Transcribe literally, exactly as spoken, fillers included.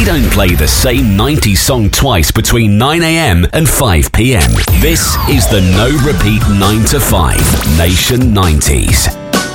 don't play the same nineties song twice between nine a.m. and five p.m. This is the No Repeat nine to five Nation nineties.